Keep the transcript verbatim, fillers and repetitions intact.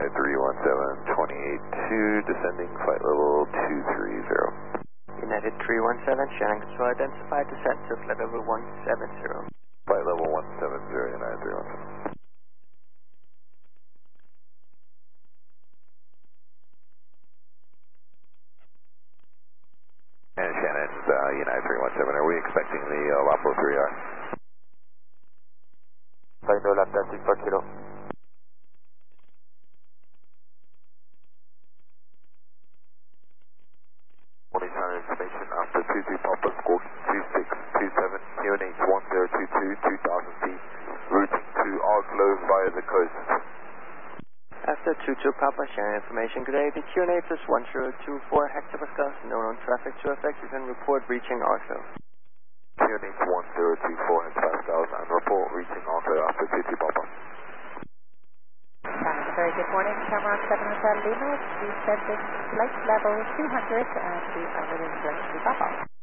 United three one seven, twenty-eight two, descending flight level two three zero. United three one seven, Shannon Control identified, descent to flight level one seven zero. Flight level one seven zero, United three one seven. And Shannon, uh, United three one seven, are we expecting the uh, LAPO three R? Final lap six four kilo. Morning time information after two two Papa score two six two seven, Q N H one zero two two, two thousand feet, routing to Oslo via the coast. After two two Papa, Shannon information, good day, the Q N H is one zero two four hectopascals, known on traffic to affect, you can report reaching Oslo. Q N H one zero two four hectopascals and report reaching Oslo after two two Papa. Very good morning, Cameron seven Hotel Lima. We set this flight level two hundred and we are within two Papa.